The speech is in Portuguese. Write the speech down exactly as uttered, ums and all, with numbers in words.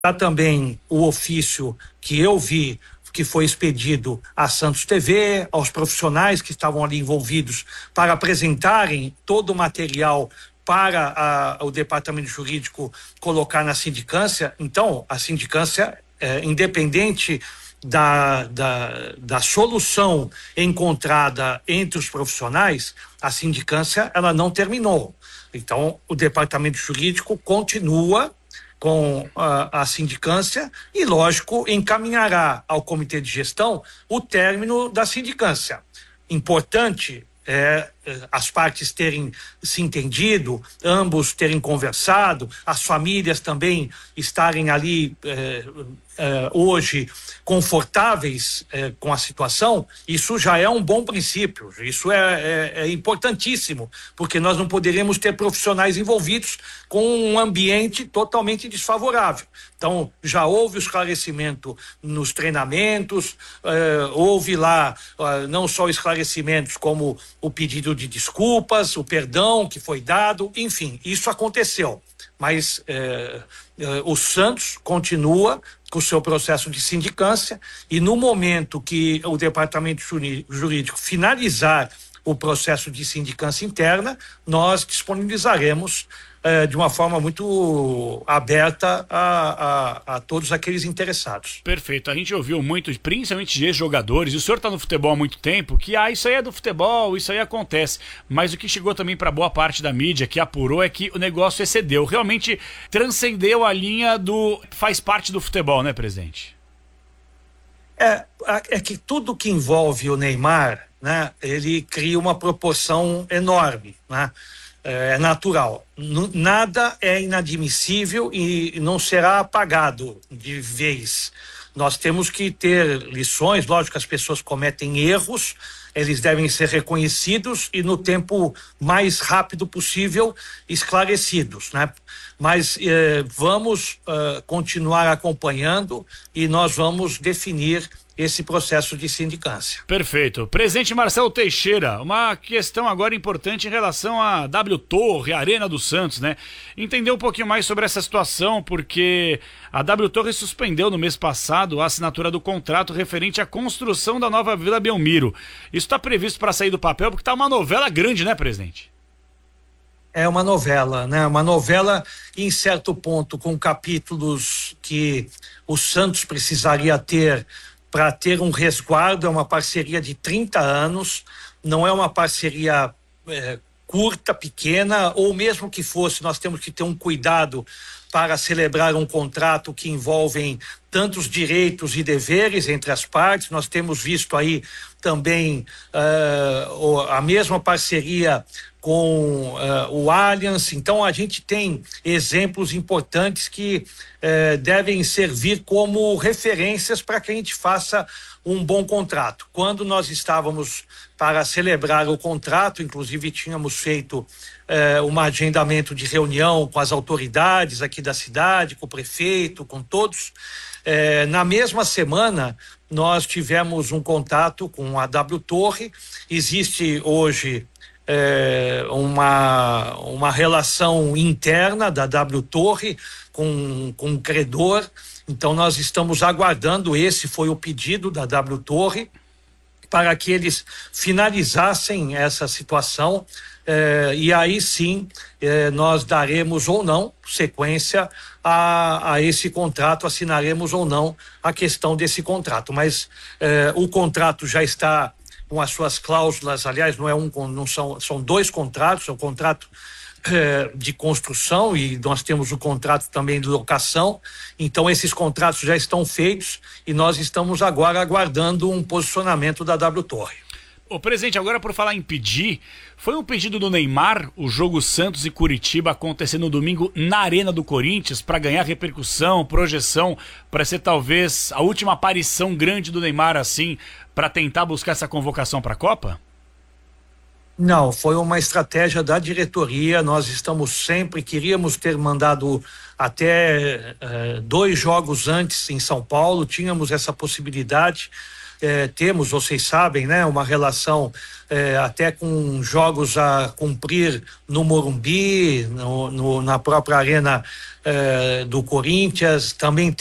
Há também o ofício que eu vi, que foi expedido à Santos T V, aos profissionais que estavam ali envolvidos, para apresentarem todo o material para a, o departamento jurídico colocar na sindicância. Então, a sindicância, é, independente da, da, da solução encontrada entre os profissionais, a sindicância ela não terminou. Então, o departamento jurídico continua com a, a sindicância e, lógico, encaminhará ao comitê de gestão o término da sindicância. Importante é as partes terem se entendido, ambos terem conversado, as famílias também estarem ali eh, eh, hoje confortáveis eh, com a situação. Isso já é um bom princípio, isso é, é, é importantíssimo, porque nós não poderemos ter profissionais envolvidos com um ambiente totalmente desfavorável. Então, já houve o esclarecimento nos treinamentos, eh, houve lá eh, não só esclarecimentos como o pedido de desculpas, o perdão que foi dado, enfim, isso aconteceu. Mas eh, eh, o Santos continua com o seu processo de sindicância e no momento que o departamento jurídico finalizar o processo de sindicância interna, nós disponibilizaremos É, de uma forma muito aberta a, a, a todos aqueles interessados. Perfeito, a gente ouviu muito, principalmente de ex-jogadores, e o senhor está no futebol há muito tempo, que ah, isso aí é do futebol, isso aí acontece, mas o que chegou também para boa parte da mídia, que apurou, é que o negócio excedeu, realmente transcendeu a linha do faz parte do futebol, né, presidente? É, é que tudo que envolve o Neymar, né, ele cria uma proporção enorme, né? É natural. Nada é inadmissível e não será apagado de vez. Nós temos que ter lições, lógico que as pessoas cometem erros, eles devem ser reconhecidos e no tempo mais rápido possível esclarecidos, né? Mas eh, vamos uh, continuar acompanhando e nós vamos definir esse processo de sindicância. Perfeito. Presidente Marcelo Teixeira, uma questão agora importante em relação à W Torre, a Arena do Santos, né? Entender um pouquinho mais sobre essa situação, porque a W Torre suspendeu no mês passado a assinatura do contrato referente à construção da nova Vila Belmiro. Isso está previsto para sair do papel porque está uma novela grande, né, presidente? É uma novela, né? Uma novela em certo ponto com capítulos que o Santos precisaria ter para ter um resguardo. É uma parceria de trinta anos, não é uma parceria é, curta, pequena, ou mesmo que fosse, nós temos que ter um cuidado para celebrar um contrato que envolvem tantos direitos e deveres entre as partes. Nós temos visto aí também uh, a mesma parceria com uh, o Allianz. Então a gente tem exemplos importantes que uh, devem servir como referências para que a gente faça um bom contrato. Quando nós estávamos para celebrar o contrato, inclusive tínhamos feito eh, um agendamento de reunião com as autoridades aqui da cidade, com o prefeito, com todos. Eh, na mesma semana, nós tivemos um contato com a W Torre. Existe hoje eh, uma, uma relação interna da W Torre com, com o credor. Então nós estamos aguardando, esse foi o pedido da W Torre, para que eles finalizassem essa situação eh, e aí sim eh, nós daremos ou não sequência a, a esse contrato, assinaremos ou não a questão desse contrato, mas eh, o contrato já está com as suas cláusulas, aliás, não é um, não são, são dois contratos, é um contrato de construção e nós temos o contrato também de locação. Então esses contratos já estão feitos e nós estamos agora aguardando um posicionamento da W Torre. Ô, presidente, agora por falar em pedir, foi um pedido do Neymar o jogo Santos e Curitiba acontecer no domingo na Arena do Corinthians para ganhar repercussão, projeção, para ser talvez a última aparição grande do Neymar assim, para tentar buscar essa convocação para a Copa? Não, foi uma estratégia da diretoria. Nós estamos sempre, queríamos ter mandado até eh, dois jogos antes em São Paulo, tínhamos essa possibilidade, eh, temos, vocês sabem, né, uma relação eh, até com jogos a cumprir no Morumbi, no, no, na própria arena eh, do Corinthians, também